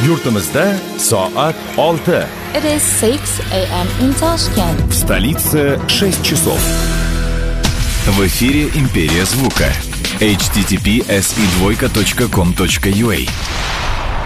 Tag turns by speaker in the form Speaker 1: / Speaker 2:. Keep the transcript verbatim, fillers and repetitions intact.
Speaker 1: Yurtimizda soat olti.
Speaker 2: It is six a m in Tashkent.
Speaker 1: В столице шесть часов.
Speaker 3: В эфире «Империя звука». эйч ти ти пи эс и два точка ком точка ю а.